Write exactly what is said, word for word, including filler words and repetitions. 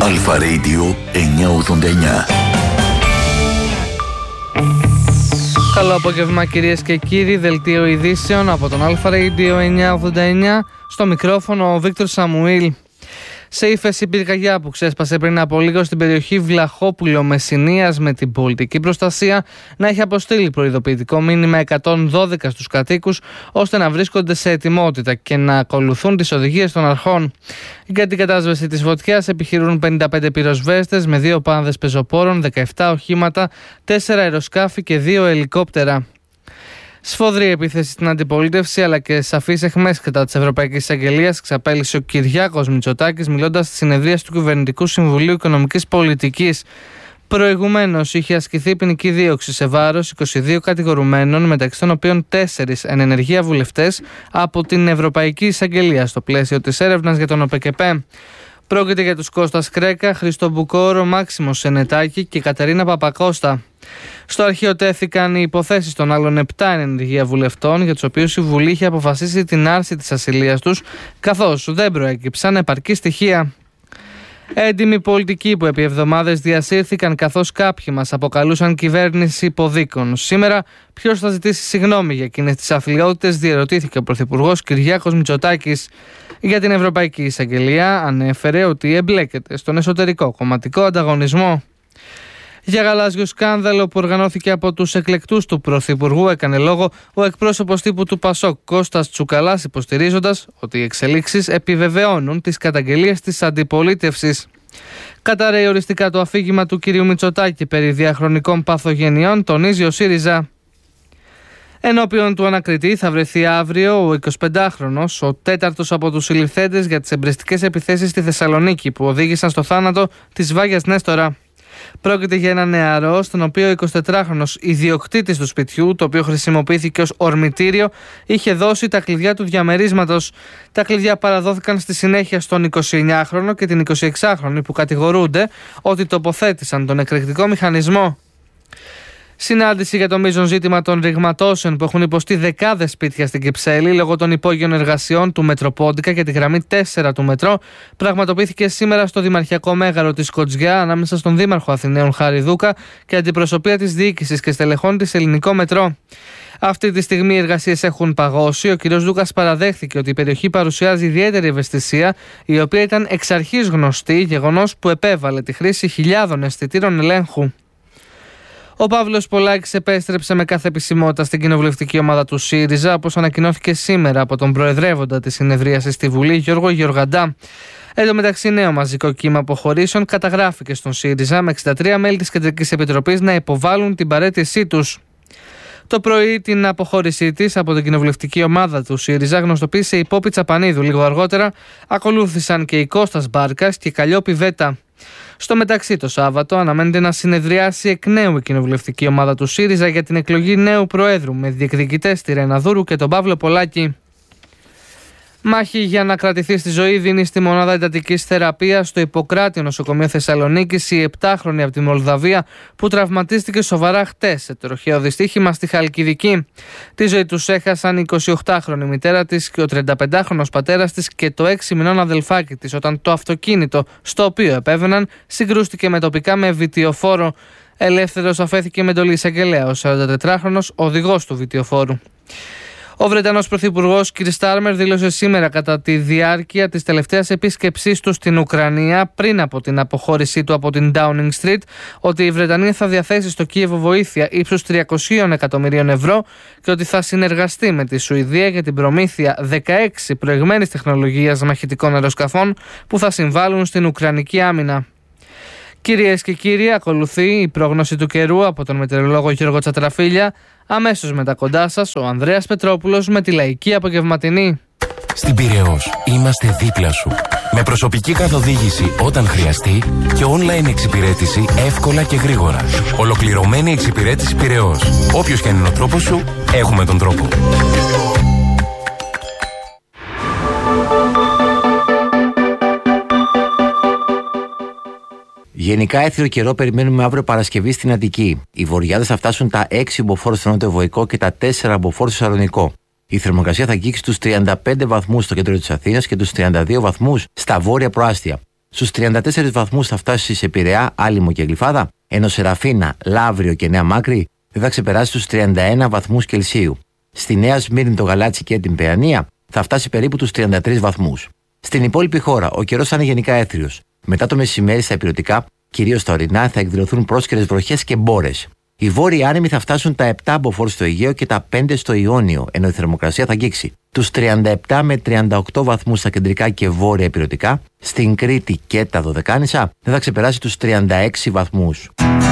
Αλφα Radio εννιακόσια ογδόντα εννιά. Καλό απόγευμα κυρίες και κύριοι, δελτίο ειδήσεων από τον Αλφα Radio εννιακόσια ογδόντα εννιά, στο μικρόφωνο ο Βίκτορ Σαμουήλ. Σε ύφεση πυρκαγιά που ξέσπασε πριν από λίγο στην περιοχή Βλαχόπουλο Μεσσηνίας, με την πολιτική προστασία να έχει αποστείλει προειδοποιητικό μήνυμα εκατόν δώδεκα στους κατοίκους, ώστε να βρίσκονται σε ετοιμότητα και να ακολουθούν τις οδηγίες των αρχών. Για την κατάσβεση της φωτιάς επιχειρούν πενήντα πέντε πυροσβέστες με δύο πάνδες πεζοπόρων, δεκαεπτά οχήματα, τέσσερα αεροσκάφη και δύο ελικόπτερα. Σφοδρή επίθεση στην αντιπολίτευση αλλά και σαφείς αιχμές κατά της Ευρωπαϊκής Εισαγγελίας εξαπέλυσε ο Κυριάκος Μητσοτάκης, μιλώντας στη συνεδρίαση του Κυβερνητικού Συμβουλίου Οικονομικής Πολιτικής. Προηγουμένως είχε ασκηθεί ποινική δίωξη σε βάρος είκοσι δύο κατηγορουμένων, μεταξύ των οποίων τέσσερις εν ενεργεία βουλευτές, από την Ευρωπαϊκή Εισαγγελία στο πλαίσιο της έρευνας για τον ΟΠΕΚΕΠΕ. Πρόκειται για τους Κώστας Κρέκα, Χρήστο Μπουκόρο, Μάξιμο Σενετάκη και Κατερίνα Παπακώστα. Στο αρχείο τέθηκαν οι υποθέσεις των άλλων επτά εν ενεργεία βουλευτών, για τους οποίους η Βουλή είχε αποφασίσει την άρση της ασυλίας τους, καθώς δεν προέκυψαν επαρκή στοιχεία. Έντιμοι πολιτικοί που επί εβδομάδες διασύρθηκαν, καθώς κάποιοι μας αποκαλούσαν κυβέρνηση υποδίκων. Σήμερα, ποιος θα ζητήσει συγγνώμη για εκείνες τις αθλιότητες, διερωτήθηκε ο Πρωθυπουργός Κυριάκος Μητσοτάκης. Για την Ευρωπαϊκή Εισαγγελία ανέφερε ότι εμπλέκεται στον εσωτερικό κομματικό ανταγωνισμό. Για γαλάζιο σκάνδαλο που οργανώθηκε από τους εκλεκτούς του Πρωθυπουργού έκανε λόγο ο εκπρόσωπος τύπου του Πασόκ Κώστας Τσουκαλάς, υποστηρίζοντας ότι οι εξελίξεις επιβεβαιώνουν τις καταγγελίες της αντιπολίτευσης. Καταρρέει οριστικά το αφήγημα του κ. Μητσοτάκη περί διαχρονικών παθογενειών, τονίζει ο ΣΥΡΙΖΑ. Ενώπιον του ανακριτή θα βρεθεί αύριο ο εικοσιπεντάχρονος, ο τέταρτος από τους συλληφθέντες για τις εμπρεστικές επιθέσεις στη Θεσσαλονίκη που οδήγησαν στο θάνατο της Βάγιας Νέστορα. Πρόκειται για ένα νεαρό, στον οποίο ο εικοσιτετράχρονος ιδιοκτήτης του σπιτιού, το οποίο χρησιμοποιήθηκε ως ορμητήριο, είχε δώσει τα κλειδιά του διαμερίσματος. Τα κλειδιά παραδόθηκαν στη συνέχεια στον εικοσιεννιάχρονο και την εικοσιεξάχρονη που κατηγορούνται ότι τοποθέτησαν τον εκρηκτικό μηχανισμό. Συνάντηση για το μείζον ζήτημα των ρηγματώσεων που έχουν υποστεί δεκάδες σπίτια στην Κυψέλη λόγω των υπόγειων εργασιών του Μετροπόντικα για τη γραμμή τέσσερα του μετρό πραγματοποιήθηκε σήμερα στο Δημαρχιακό Μέγαρο της Κοτζιά, ανάμεσα στον Δήμαρχο Αθηναίων Χαριδούκα και αντιπροσωπεία της διοίκησης και στελεχών της Ελληνικό Μετρό. Αυτή τη στιγμή οι εργασίες έχουν παγώσει. Ο κ. Δούκας παραδέχθηκε ότι η περιοχή παρουσιάζει ιδιαίτερη ευαισθησία, η οποία ήταν εξ αρχής γνωστή, γεγονός που επέβαλε τη χρήση χιλιάδων αισθητήρων ελέγχου. Ο Παύλος Πολάκης επέστρεψε με κάθε επισημότητα στην κοινοβουλευτική ομάδα του ΣΥΡΙΖΑ, όπως ανακοινώθηκε σήμερα από τον προεδρεύοντα της συνεδρίασης στη Βουλή, Γιώργο Γεωργαντά. Εν τω μεταξύ, νέο μαζικό κύμα αποχωρήσεων καταγράφηκε στον ΣΥΡΙΖΑ, με εξήντα τρία μέλη της Κεντρικής Επιτροπής να υποβάλουν την παραίτησή τους. Το πρωί την αποχώρησή της από την κοινοβουλευτική ομάδα του ΣΥΡΙΖΑ γνωστοποίησε η Πόπη Τσαπανίδου. Λίγο αργότερα ακολούθησαν και η Κώστας Μπάρκας και η Καλλιόπη Βέτα. Στο μεταξύ, το Σάββατο αναμένεται να συνεδριάσει εκ νέου η κοινοβουλευτική ομάδα του ΣΥΡΙΖΑ για την εκλογή νέου Προέδρου, με διεκδικητές τη Ρένα Δούρου και τον Παύλο Πολάκη. Μάχη για να κρατηθεί στη ζωή δίνει στη μονάδα εντατικής θεραπείας στο Ιπποκράτιο Νοσοκομείο Θεσσαλονίκης η επτάχρονη από τη Μολδαβία που τραυματίστηκε σοβαρά χτες σε τροχαίο δυστύχημα στη Χαλκιδική. Τη ζωή τους έχασαν η εικοσιοκτάχρονη μητέρα της και ο τριανταπεντάχρονος πατέρας της και το έξι μηνών αδελφάκι της, όταν το αυτοκίνητο στο οποίο επέβαιναν συγκρούστηκε με τοπικά με βιτιοφόρο. Ελεύθερος αφέθηκε με εντολή εισαγγελέα ο σαραντατετράχρονος οδηγός του βιτιοφόρου. Ο Βρετανός Πρωθυπουργός κ. Στάρμερ δήλωσε σήμερα, κατά τη διάρκεια της τελευταίας επίσκεψής του στην Ουκρανία, πριν από την αποχώρησή του από την Downing Street, ότι η Βρετανία θα διαθέσει στο Κίεβο βοήθεια ύψους τριακόσια εκατομμυρίων ευρώ και ότι θα συνεργαστεί με τη Σουηδία για την προμήθεια δεκαέξι προηγμένης τεχνολογίας μαχητικών αεροσκαφών που θα συμβάλλουν στην Ουκρανική άμυνα. Κυρίες και κύριοι, ακολουθεί η πρόγνωση του καιρού από τον μετεωρολόγο Γιώργο Τσατραφίλια. Αμέσως μετά κοντά σας ο Ανδρέας Πετρόπουλος με τη λαϊκή απογευματινή. Στην Πειραιώς είμαστε δίπλα σου. Με προσωπική καθοδήγηση όταν χρειαστεί και online εξυπηρέτηση εύκολα και γρήγορα. Ολοκληρωμένη εξυπηρέτηση Πειραιώς. Όποιος και είναι ο τρόπος σου, έχουμε τον τρόπο. Γενικά έθριο καιρό περιμένουμε αύριο Παρασκευή στην Αττική. Οι βοριάδες θα φτάσουν τα έξι μποφόρ στο νότιο Βοϊκό και τα τέσσερα μποφόρ στο Θεσσαλονικό. Η θερμοκρασία θα αγγίξει τους τριάντα πέντε βαθμούς στο κέντρο της Αθήνας και τους τριάντα δύο βαθμούς στα βόρεια προάστια. Στους τριάντα τέσσερις βαθμούς θα φτάσει σε Πειραιά, Άλυμο και Γλυφάδα, ενώ σε Ραφίνα, Λαύριο και Νέα Μάκρη δεν θα ξεπεράσει τους τριάντα ένα βαθμούς Κελσίου. Στη Νέα Σμύρνη, το Γαλάτσι και την Παιανία θα φτάσει περίπου τους τριάντα τρεις βαθμούς. Στην υπόλοιπη χώρα, ο καιρός θα είναι γενικά έθριος. Μετά το μεσημέρι στα ηπειρωτικά, κυρίως στα ορεινά, θα εκδηλωθούν πρόσκαιρες βροχές και μπόρες. Οι βόρειοι άνεμοι θα φτάσουν τα επτά μποφόρ στο Αιγαίο και τα πέντε στο Ιόνιο, ενώ η θερμοκρασία θα αγγίξει τους τριάντα επτά με τριάντα οκτώ βαθμούς στα κεντρικά και βόρεια ηπειρωτικά. Στην Κρήτη και τα Δωδεκάνησα δεν θα ξεπεράσει τους τριάντα έξι βαθμούς.